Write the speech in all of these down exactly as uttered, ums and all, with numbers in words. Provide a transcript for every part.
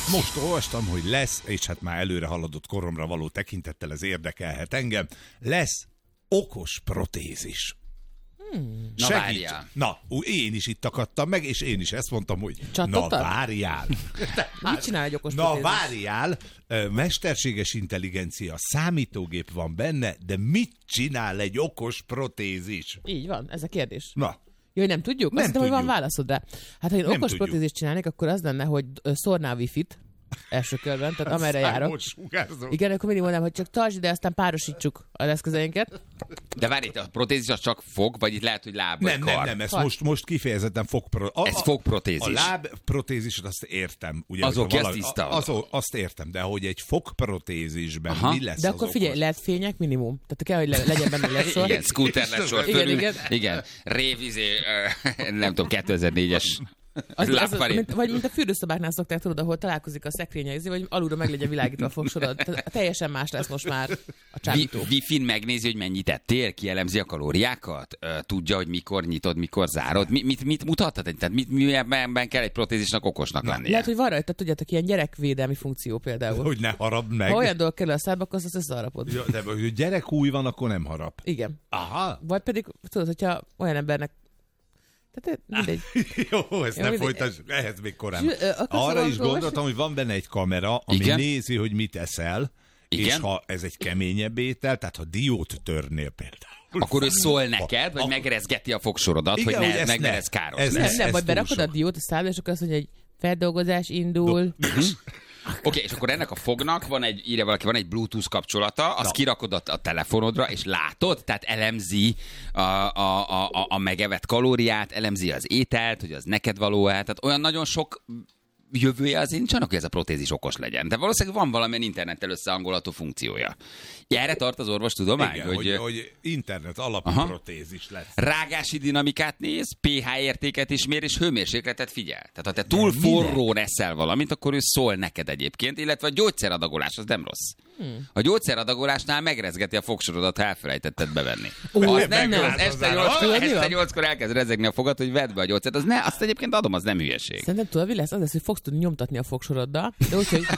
Most olvastam, hogy lesz, és hát már előre haladott koromra való tekintettel ez érdekelhet engem, lesz okos protézis. Hmm. Na várjál. Na, én is itt akadtam meg, és én is ezt mondtam, hogy Csatottad? na várjál. Mit csinál egy okos Na protézis? várjál, mesterséges intelligencia, számítógép van benne, de mit csinál egy okos protézis? Így van, ez a kérdés. Na. Jó, hogy nem tudjuk? Nem Azt hiszem, hogy van tudjuk. válaszod rá. Hát, ha én Nem okos tudjuk. protézist csinálnék, akkor az lenne, hogy ö, szórnál wifi-t első körben, tehát amerre járok. Igen, akkor mindig mondom, hogy csak tartsd ide, aztán párosítsuk az eszközeinket. De várj, itt a protézis az csak fog, vagy itt lehet, hogy láb vagy Nem, kar? nem, nem, ez Kar. most, most kifejezetten fogpro... A, Ez fogprotézis. A láb protézisot azt értem. Ugye, Az hogyha oké, ezt tiszta az, azt értem, de hogy egy fogprotézisben Aha. mi lesz De az akkor okos? figyelj, lehet fények minimum. Tehát kell, hogy le- legyen benne letsor. Igen, scooter lesor Igen, fölül. igen. Igen, rév, izé, ö, nem tudom, kétezer-négyes Az, az, az, lábfarén. mint, vagy mint a fürdőszobáknál szokták, tudod, ahol találkozik a szekrénye, izé, vagy alulra meg legyen világítva a fogsorod. Tehát teljesen más lesz most már a Vi- csábító. Wi-Fi-n megnézi, hogy mennyit ettél, kielemzi a kalóriákat, Ö, tudja, hogy mikor nyitod, mikor zárod. Mi, mit, mit mutathat? Tehát mit, miben kell egy protézisnak okosnak lennie? Lehet, hogy van rajta, tudjátok, ilyen gyerekvédelmi funkció például. Hogy ne harap meg. Ha olyan dolog kerül a szádba, akkor azt összeharapod. Ja, de hogy gyerek új van, akkor nem harap. Igen. Aha. Vagy pedig, tudod, hogyha olyan embernek... Tehát mindegy. Jó, ezt Jó, ne mindegy. folytass, ehhez még korán. Zsü- ö, akarsz Arra valamit is gondoltam, hogy van benne egy kamera, ami Igen? nézi, hogy mit eszel, Igen? és ha ez egy keményebb étel, tehát ha diót törnél például. Akkor ő szól neked, vagy A- megrezgeti a fogsorodat, Igen, hogy hogy ne, ezt meg ne ne. lesz káros. Ez- Ez, Nem, nem, ez vagy túl berakod a sok. diót a szádba, és akkor azt mondja, hogy feldolgozás indul. Oké, és akkor ennek a fognak van egy, írja valaki, van egy Bluetooth kapcsolata, azt Na. kirakod a, a telefonodra, és látod, tehát elemzi a, a, a, a, a megevett kalóriát, elemzi az ételt, hogy az neked való-e, tehát olyan nagyon sok jövője azért nincs annak, hogy ez a protézis okos legyen. De valószínűleg van valamilyen internettel összehangolható funkciója. Erre tart az orvostudomány, Igen, hogy, hogy, hogy internet alapú Aha. protézis lesz. rágási dinamikát néz, pé há értéket is mér, és hőmérsékletet figyel. Tehát ha te túl De forrón eszel valamit, akkor ő szól neked egyébként, illetve a gyógyszeradagolás az nem rossz. Hmm. A gyógyszeradagolásnál megrezgeti a fogsorodat, ha elfelejtetted bevenni. Ó, az nem, nem, nem. az este Tudod, nyolckor, mi este van? nyolckor elkezd rezegni a fogad, hogy vedd be a gyógyszert. Az ne, azt egyébként adom, az nem hülyeség. Szerintem tudod, mi lesz? Az lesz, hogy fogsz tudni nyomtatni a fogsoroddal, de úgy, hogy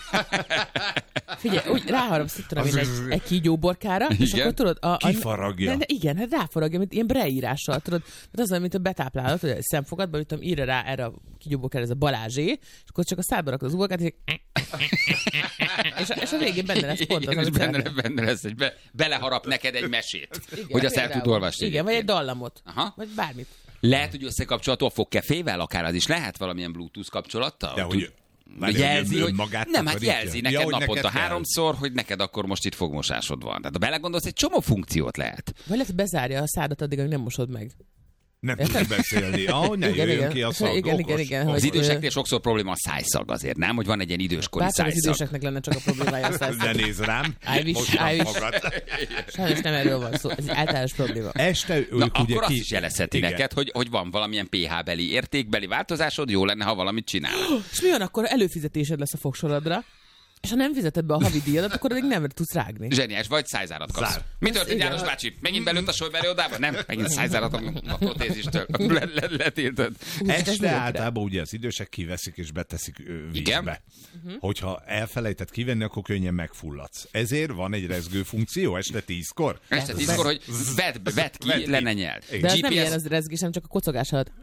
figyelj, úgy ráharapsz, itt tudom én, egy, egy kígyóborkára, és Igen? akkor tudod... A, a, Kifaragja. De, de igen, hát ráfaragja, mint ilyen breírással, tudod. Hát az olyan, mint a betáplálod, hogy a szemfogadban, mit tudom, írja rá erre a kígyóborkára, ez a Balázsé, és akkor csak a szádba rakod az uborkát, és, és, a, és a végén benne lesz pont az, Igen, és amit benne, szeretnél. benne lesz, hogy be, beleharap neked egy mesét, Igen, hogy azt el például. tud olvasni. Igen, vagy egy egyébként. dallamot, Aha. vagy bármit. Lehet, hogy összekapcsolható a fogkefével, akár az is lehet valamilyen Bluetooth kapcsolattal? De Tud- hogy Vagy jelzi, hogy önmagát nem, hát takarítja? jelzi Ja, neked hogy naponta neked kell. háromszor, hogy neked akkor most itt fogmosásod van. Tehát ha belegondolsz, egy csomó funkciót lehet. Vagy lehet, hogy bezárja a szádat addig, amíg nem mosod meg. Nem tudsz beszélni. Ahogy ne Igen, jöjjön igen. ki a szag. Igen, igen, okos. igen, Az hogy- időseknél sokszor probléma a szájszag azért, nem? Hogy van egy ilyen időskori Bátor az szájszag. időseknek lenne csak a problémája. azt hiszem. Ne nézz rám. I wish, Most nem I wish. magad. Sajnos nem erről van szó, ez egy általános probléma. Este ők Na, ugye akkor ki... azt is jelezheti Igen. neked, hogy, hogy van valamilyen pé há-beli értékbeli változásod, jó lenne, ha valamit csinál. És mi van, akkor előfizetésed lesz a fogsorodra, és ha nem fizeted be a havi díjadat, akkor addig nem tudsz rágni. Zseniás, vagy szájzárat kapsz. Zár. Mi történt, Igen. János bácsi? Megint belőtt a sojberőodába? Nem, megint szájzárat a a protézistől. Le, le, letiltod. Este általában ugye az idősek kiveszik és beteszik ö, vízbe. Igen? Hogyha elfelejtett kivenni, akkor könnyen megfulladsz. Ezért van egy rezgő funkció este tízkor. Este tízkor, hogy vedd, vedd ki, Vedd ki. le ne nyeld. Igen. De az nem gé pé es, ilyen az rezgés, hanem csak a kocogás alatt.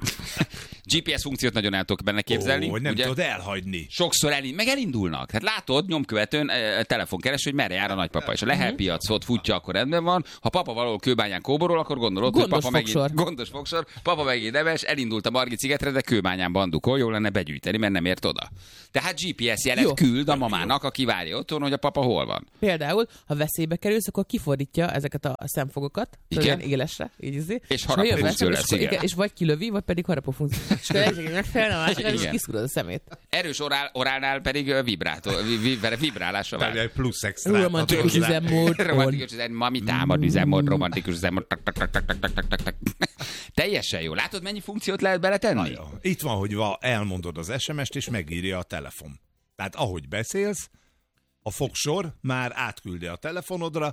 gé pé es funkciót nagyon el tudok benne képzelni. Ó, hogy nem ugye? tudod elhagyni. Sokszor elind, meg elindulnak. Hát látod, nyomkövetőn e, telefonkereső, hogy merre jár a nagypapa. És a lehelpiacot futja, akkor rendben van. Ha papa valahol kőbányán kóborol, akkor gondolod, Gondos hogy papa fogsor. megint gondos fogsor, papa megint neves, elindult a Margit szigetre, de kőbányán bandukol, jó lenne begyűjteni, mert nem ért oda. Tehát gé pé es jelet Jó. küld a mamának, aki várja otthon, hogy a papa hol van. Például, ha veszélybe kerülsz, akkor kifordítja ezeket a szemfogokat, Igen. ilyen élesre, így izé. És ha jön harapó veszély, funkció és lesz, akkor- igen. És vagy kilövi, vagy pedig harapó funkció. És akkor egyik megfelel a másikra, és Igen. kiszúrod a szemét. Erős orál, orálnál pedig ö, vibrátó, vi, vi, vibrálásra vár. Egy plusz extra. Romantikus üzemmód. Romantikus üzemmód, mami támad üzemmód, romantikus üzemmód. Tak, tak, tak, tak, tak, tak, tak, tak, tak. Teljesen jó. Látod, mennyi funkciót lehet beletenni? Itt van, hogy va, elmondod az es em est, és megírja a telefon. Tehát ahogy beszélsz, a fogsor már átküldi a telefonodra,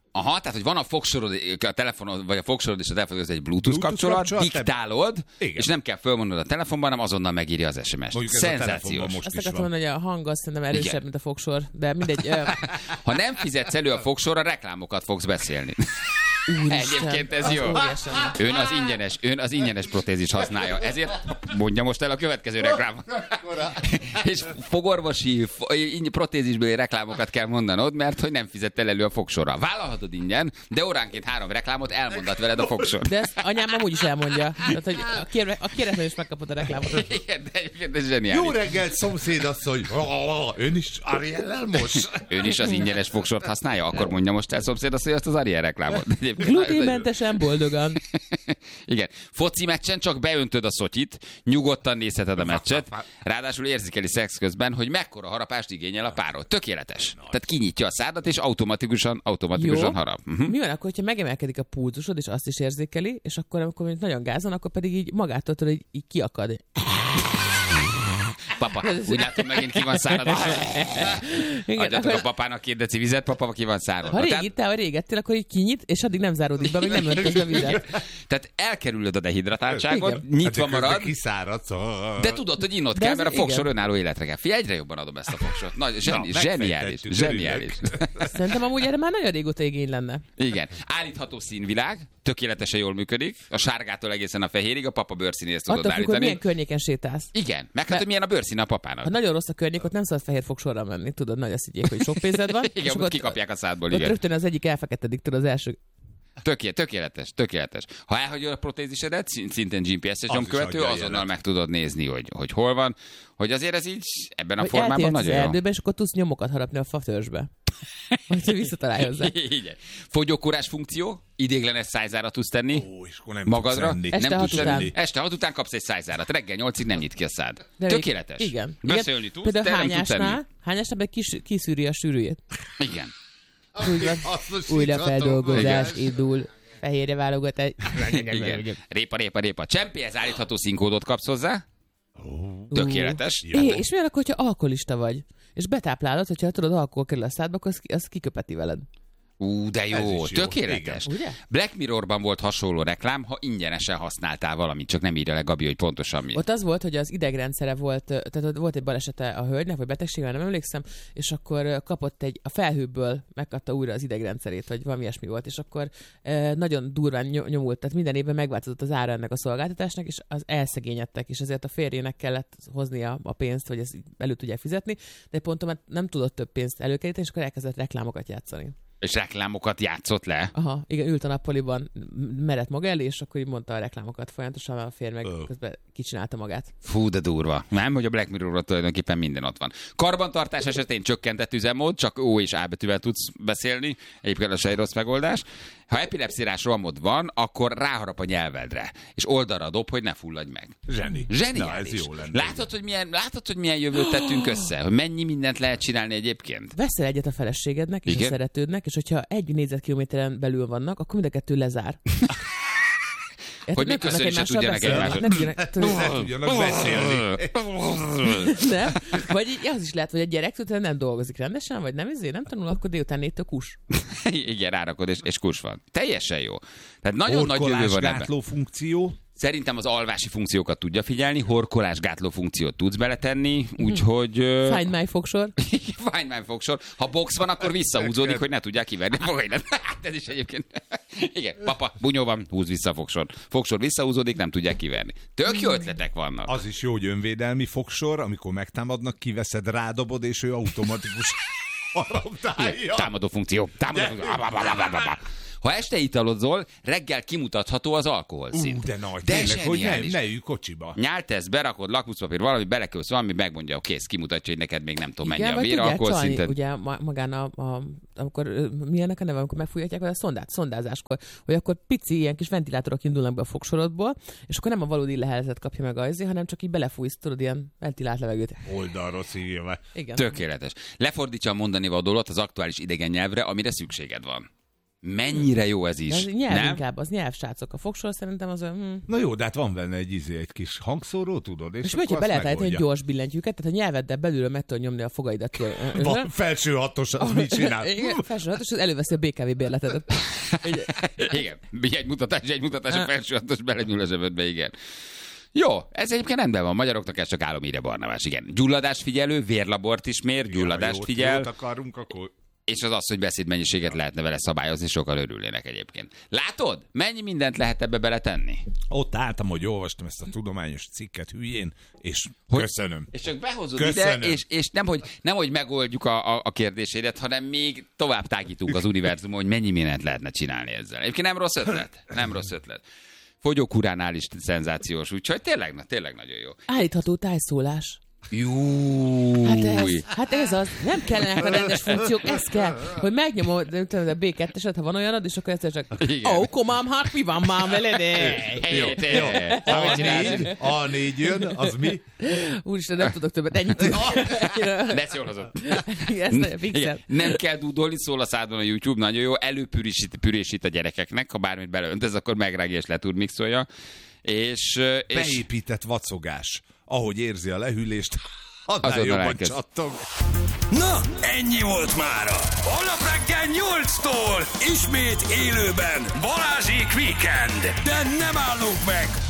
Aha, tehát, hogy van a fogsorod, a telefonod, vagy a fogsorod és a telefonod között egy Bluetooth, Bluetooth kapcsolat, kapcsolat, diktálod, igen. és nem kell fölmondod a telefonban, hanem azonnal megírja az es em es-t. Szenzációs. Azt akartam mondani, hogy a hang azt szerintem erősebb, igen. mint a fogsor, de mindegy. Ha nem fizetsz elő a fogsorra, reklámokat fogsz beszélni. Úristen, egyébként ez jó. Ön az ingyenes, ön az ingyenes protézis használja. Ezért mondja most el a következő reklámot. És fogorvosi, protézisbeli reklámokat kell mondanod, mert hogy nem fizettél elő a fogsorra. Vállalhatod ingyen, de óránként három reklámot elmondat veled a fogsor. De ezt anyám amúgy is elmondja. Tehát, hogy a, kér, a kéretlen is megkapod a reklámot. Igen, de egyébként ez zseniális. Jó reggelt, szomszédasszony! Ön is Ariellel most? Ön is az ingyenes fogsort használja? Akkor mondja most el szomszédasszony azt az Ariel reklámot. Gluténmentesen, boldogan. Igen. Foci meccsen csak beöntöd a szotyit, nyugodtan nézheted a meccset, ráadásul érzékeli szex közben, hogy mekkora harapást igényel a párod. Tökéletes. Tehát kinyitja a szádat, és automatikusan, automatikusan harap. Uh-huh. Mi van akkor, hogyha megemelkedik a pulzusod, és azt is érzékeli, és akkor, amikor nagyon gázon, akkor pedig így magától tudod, hogy így kiakad. Papa, úgy látom, megint ki van szárad. Adjatok akkor... a papának két deci vizet, papa ki van szárad. Ha régi, te, ha régettél, akkor így kinyit, és addig nem záródik be, még nem öntöd a vizet. Tehát elkerülöd a dehidratáltságot, igen. nyitva hát, marad, kiszáradsz, de tudod, hogy innod kell, mert a fogsor önálló életre kell. Figyelj, egyre jobban adom ezt a fogsort. Nagy, zseni, Na, zseniális, zseniális. Szerintem amúgy erre már nagyon régóta igény lenne. Igen. Állítható színvilág, tökéletesen jól működik. A sárgától egészen a fehérig, a papa bőrszínéhez tudod attól állítani. Attól milyen környéken sétálsz. Igen, meg hát, hogy milyen a bőrszíne a papának. Ha nagyon rossz a környék, ott nem szabad fehér fogsorra menni, tudod, nagy azt higgyék, hogy sok pénzed van. Igen, ott kikapják a szádból, ott igen. Rögtön az egyik elfeketedik, tudod, az első. Töké, tökéletes, tökéletes. Ha elhagyod a protézisedet, szintén gé pé es-es nyomkövető, azonnal meg tudod nézni, hogy, hogy hol van. Hogy azért ez így ebben a vagy formában nagyon jó. Erdőben, és akkor tudsz nyomokat harapni a fatörzsbe. Hogy visszatalálj hozzá. Igen. Fogyókúrás funkció, idéglenes szájzárat tudsz tenni Ó, és akkor nem magadra. Este nem hat után. Este hat után kapsz egy szájzárat. Reggel nyolcig nem nyit ki a szád. De tökéletes. Igen. Beszélni tudsz, de nem tudsz tenni. Hányásnál meg kis, kiszűri a sűrűjét. Igen. Újra feldolgozás indul. Fehérre válogat egy. Igen. Répa, répa, répa. Csempéhez állítható színkódot kapsz hozzá. Tökéletes. É, és milyen akkor, hogyha alkoholista vagy, és betáplálod, hogyha tudod, alkohol kerül a szádba, akkor az kiköpeti veled. Ú, de jó, jó. Tökéletes. Igen. Black Mirrorban volt hasonló reklám, ha ingyenesen használtál valamit, csak nem írja le Gabi, hogy pontosan mi. Ott az volt, hogy az idegrendszere volt, tehát volt egy balesete a hölgynek, vagy betegséggel, nem emlékszem, és akkor kapott egy, a felhőből megkapta újra az idegrendszerét, vagy valami ilyesmi volt, és akkor eh, nagyon durván nyomult, tehát minden évben megváltozott az ára ennek a szolgáltatásnak, és az elszegényedtek, és ezért a férjének kellett hoznia a pénzt, hogy ezt elő tudják fizetni, de pontosan nem tudott több pénzt előkeríteni, és akkor elkezdett reklámokat játszani. És reklámokat játszott le? Aha, igen, ült a nappaliban, merett maga elé, és akkor így mondta a reklámokat folyamatosan, a férj meg oh. közben kicsinálta magát. Fú, de durva. Nem, hogy a Black Mirrorról tulajdonképpen minden ott van. Karbantartás esetén csökkentett üzemmód, csak O és A betűvel tudsz beszélni, egyébként az egy rossz megoldás. Ha epilepszírás rohamod van, akkor ráharap a nyelvedre, és oldalra dob, hogy ne fulladj meg. Zseni. Zseniális. Na, ez jó lenne. Látod, hogy milyen, látod, hogy milyen jövőt tettünk össze? Hogy mennyi mindent lehet csinálni egyébként? Veszel egyet a feleségednek és igen? a szeretődnek, és hogyha egy négyzetkilométeren belül vannak, akkor mind a kettő lezár. Hogy még köszönni se tudjanak egymásra. Nem tudjanak beszélni. Nem? Vagy így az is lehet, hogy a gyerek tudja, nem dolgozik rendesen, vagy nem izé, nem tanul, akkor délután négytől kus. Igen, rárakod, és, és kus van. Teljesen jó. Tehát nagyon nagy jövő van ebben. Funkció. Szerintem az alvási funkciókat tudja figyelni, horkolásgátló funkciót tudsz beletenni, úgyhogy... Find my fogsor. Find my fogsor. Ha box van, akkor visszahúzódik, hogy ne tudják kiverni a fogaidat. Hát ez is egyébként... Igen, papa, bunyó van, húz vissza a fogsor. Fogsor visszahúzódik, nem tudják kiverni. Tök jó ötletek vannak. Az is jó, hogy önvédelmi fogsor, amikor megtámadnak, kiveszed, rádobod, és ő automatikus haraptálja. Támadó funkció. Támadó funkció. Ha este italozol, reggel kimutatható az alkoholszint. Ú, de nagy, de tényleg, hogy ne, ne ülj kocsiba. Nyáltesz, berakod, lakmuszpapír, valami, belekölsz valami, megmondja, hogy kész, kimutatja, hogy neked még nem tudom, mennyi a vér, alkoholszinted. Ugye magán a, a, amikor, milyenek a neve, amikor megfújhatják a szondát, szondázáskor, hogy akkor pici ilyen kis ventilátorok indulnak be a fogsorodból, és akkor nem a valódi leheletet kapja meg ajzi, hanem csak így belefújsz, tudod, ilyen ventilált levegőt. Oldalról szívja meg. Tökéletes. Lefordítsa a mondani valót az aktuális idegen nyelvre, amire szükséged van. Mennyire jó ez is, Ez nyelv nem? inkább, az nyelvsrácok. A fogsor szerintem az olyan... Hm. Na jó, de hát van benne egy izé, egy kis hangszóró, tudod? És, És akkor hogyha be lehet azt állítani egy megoldja. gyors billentyűket, tehát a nyelveddel belülről meg tudod nyomni a fogaidat. Van felső hatos, az mit csinál? Igen, felső hatos, az előveszi a bé ká vé bérletet. Igen, egy mutatás, egy mutatás a felső hatos belenyúl a zsebedbe, igen. Jó, ez egyébként rendben van, magyaroknak ez csak álomíre Barnabás, igen. Gyulladást figyelő, vérlabort is mér, gyulladást jót, figyel. Jót akarunk, akkor... És az az, hogy beszédmennyiséget lehetne vele szabályozni, sokkal örülnének egyébként. Látod? Mennyi mindent lehet ebbe beletenni? Ott álltam, hogy olvastam ezt a tudományos cikket hülyén, és Hogy? köszönöm. És csak behozod Köszönöm. ide, és, és nem, hogy, nem, hogy megoldjuk a, a, a kérdésédet, hanem még tovább tágítunk az univerzumon, hogy mennyi mindent lehetne csinálni ezzel. Egyébként nem rossz ötlet. Nem rossz ötlet. Fogyókúránál is szenzációs, úgyhogy tényleg, na, tényleg nagyon jó. Állítható tájszólás. Júj. Hát ez, hát ez az, nem kellenek a rendes funkciók, ez kell, hogy megnyomod nem tudom, a bé kettőset, ha van olyanod, és akkor egyszer csak, Igen. ó, komám, hát mi van már veled? Jó, jó. A négy, a négy jön, az mi? Úristen, nem tudok többet, ennyit. De ezt jól hozott. Ezt nagyon fixen. Igen, nem kell dúdolni, szól a szádon a YouTube, nagyon jó, előpürésít pürésít a gyerekeknek, ha bármit beleöntesz, akkor megrágja és leturmixolja. És, és Beépített vacogás. Ahogy érzi a lehűlést, annál Azonnal jobban elkezd. csattog. Na, ennyi volt mára. Holnap reggel nyolctól ismét élőben Balázsék Weekend. De nem állunk meg!